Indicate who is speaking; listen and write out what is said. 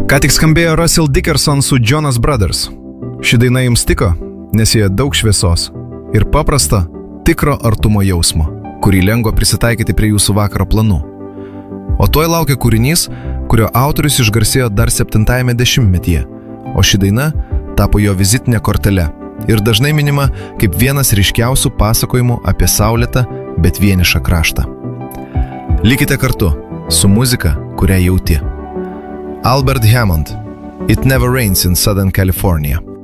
Speaker 1: Ką tik skambėjo Russell Dickerson su Jonas Brothers. Ši daina jums tiko, nes joje daug šviesos ir paprasta, tikro artumo jausmo, kurį lengva prisitaikyti prie jūsų vakaro planų. O tuoj laukia kūrinys, kurio autorius išgarsėjo dar 7-ajame dešimtmetyje, o ši daina tapo jo vizitinė kortele ir dažnai minima kaip vienas ryškiausių pasakojimų apie saulėtą, bet vienišą kraštą. Likite kartu su muzika, kurią jauti. Albert Hammond, It Never Rains in Southern California.